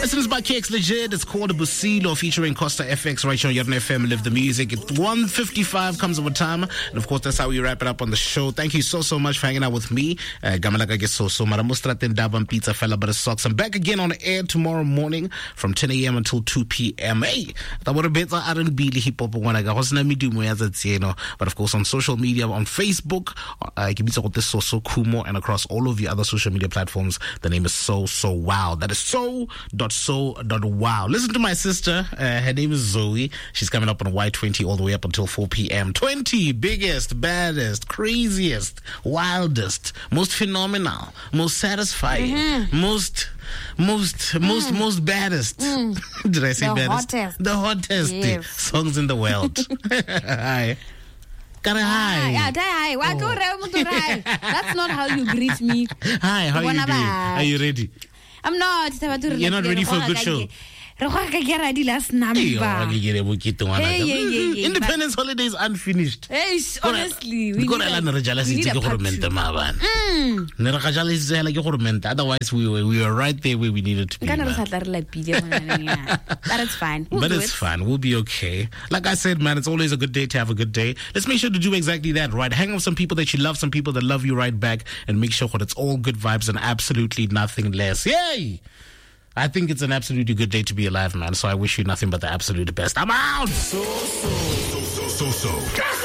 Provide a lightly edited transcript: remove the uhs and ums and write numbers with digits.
This is by KX Legit. It's called a Busilo featuring Costa FX right here on Yodna FM. Live the music. At 1:55 comes over time. And of course, that's how we wrap it up on the show. Thank you so much for hanging out with me. Gamalaka Gesoso, Maramustraten Daban Pizza Fella Butter Socks. I'm back again on air tomorrow morning from 10 a.m. until 2 p.m. Hey, but of course, on social media, on Facebook, Kumo, and across all of the other social media platforms, the name is So Wow. That is so.so.wow. Listen to my sister. Her name is Zoe. She's coming up on Y20 all the way up until 4 p.m. 20 biggest, baddest, craziest, wildest, most phenomenal, most satisfying, most baddest. Did I say the baddest? Hottest. The hottest Yes. songs in the world. Hi. Hi. Hi. That's not how you greet me. Hi, how are you doing? Are you ready? I'm not. You're not ready for a good show? Last number. Independence holiday is unfinished. Honestly, we need a part two. Otherwise, we were right there where we needed to be. But it's fine. It's fine. We'll be okay. Like I said, man, it's always a good day to have a good day. Let's make sure to do exactly that, right? Hang out with some people that you love, some people that love you right back, and make sure that it's all good vibes and absolutely nothing less. Yay! I think it's an absolutely good day to be alive, man. So I wish you nothing but the absolute best. I'm out! So.